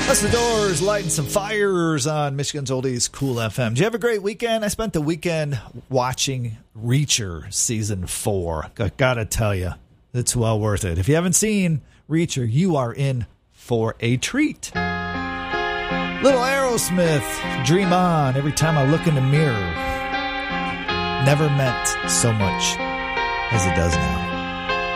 That's the Doors lighting some fires on Michigan's Oldies Cool FM. Did you have a great weekend? I spent the weekend watching Reacher Season 4. I gotta tell you, it's well worth it. If you haven't seen Reacher, you are in for a treat. Little Aerosmith, Dream On, every time I look in the mirror. Never meant so much as it does now.